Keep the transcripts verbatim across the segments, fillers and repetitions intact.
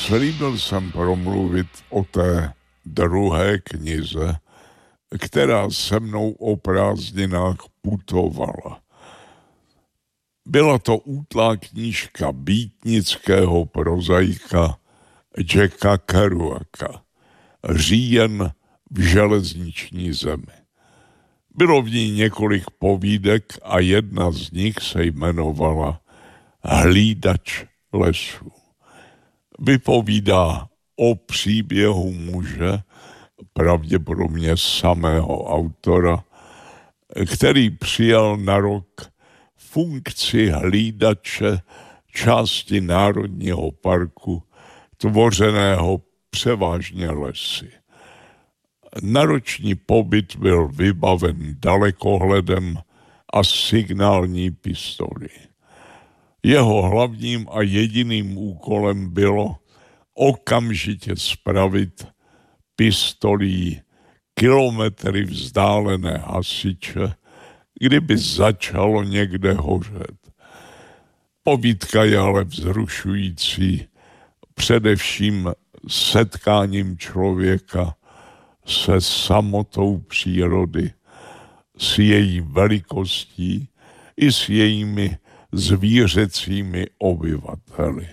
slíbil jsem promluvit o té druhé knize, která se mnou o prázdninách putovala. Byla to útlá knížka býtnického prozaika Jacka Kerouaka, Říjen v železniční zemi. Bylo v ní několik povídek a jedna z nich se jmenovala Hlídač lesů. Vypovídá o příběhu muže, pravděpodobně samého autora, který přijal na rok funkci hlídače části Národního parku, tvořeného převážně lesy. Náročný pobyt byl vybaven dalekohledem a signální pistolí. Jeho hlavním a jediným úkolem bylo okamžitě spravit pistolí kilometry vzdálené hasiče, kdyby začalo někde hořet. Povídka je ale vzrušující především setkáním člověka se samotou přírody, s její velikostí i s jejími zvířecími obyvateli.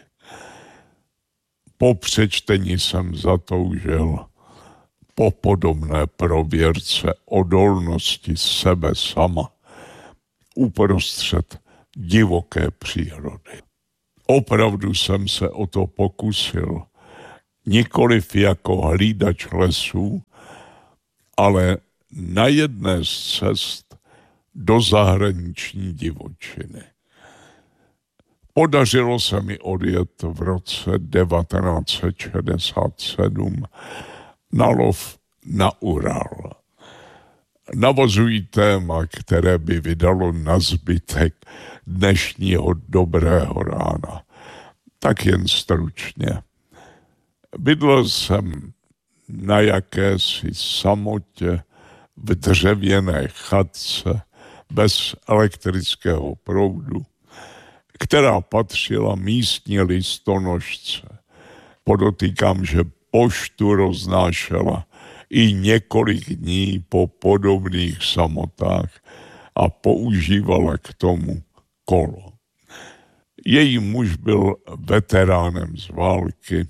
Po přečtení jsem zatoužil po podobné prověrce odolnosti sebe sama uprostřed divoké přírody. Opravdu jsem se o to pokusil, nikoliv jako hlídač lesů, ale na jedné z cest do zahraniční divočiny. Podařilo se mi odjet v roce devatenáct set šedesát sedm na lov na Ural. Navazují téma, které by vydalo na zbytek dnešního dobrého rána. Tak jen stručně. Bydlel jsem na jakési samotě v dřevěné chatce bez elektrického proudu, která patřila místní listonošce. Podotýkám, že poštu roznášela i několik dní po podobných samotách a používala k tomu kolo. Její muž byl veteránem z války,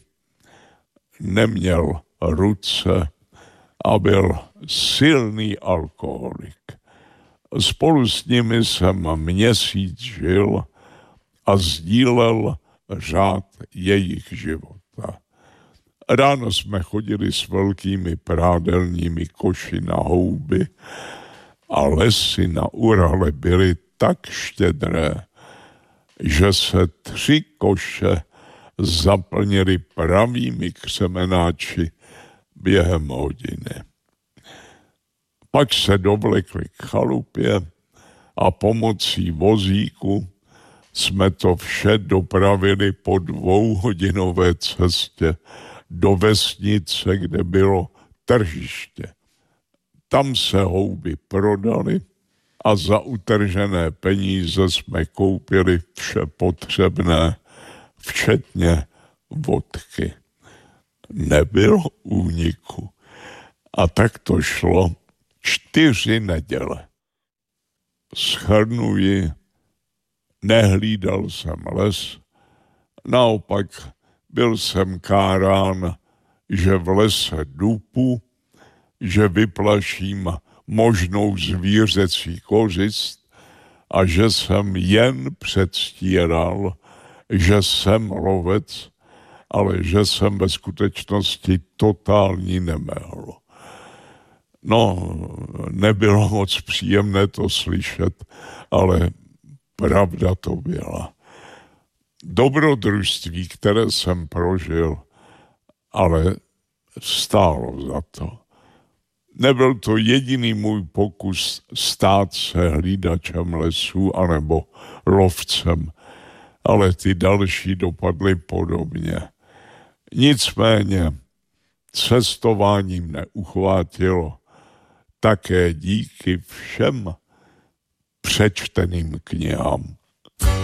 neměl ruce a byl silný alkoholik. Spolu s nimi jsem měsíc žil a sdílel řád jejich života. Ráno jsme chodili s velkými prádelními koši na houby a lesy na Urale byly tak štědré, že se tři koše zaplnili pravými křemenáči během hodiny. Pak se dovlekli k chalupě a pomocí vozíku jsme to vše dopravili po dvouhodinové cestě do vesnice, kde bylo tržiště. Tam se houby prodali a za utržené peníze jsme koupili vše potřebné, včetně vodky. Nebylo úniku. A tak to šlo čtyři neděle. Shrnuji, nehlídal jsem les, naopak byl jsem kárán, že v lese dupu, že vyplaším možnou zvířecí kořist a že jsem jen předstíral, že jsem lovec, ale že jsem ve skutečnosti totální nemehl. No, nebylo moc příjemné to slyšet, ale pravda to byla. Dobrodružství, které jsem prožil, ale stálo za to. Nebyl to jediný můj pokus stát se hlídačem lesů anebo lovcem, ale ty další dopadly podobně. Nicméně cestováním neuchvátilo také díky všem přečteným knihám.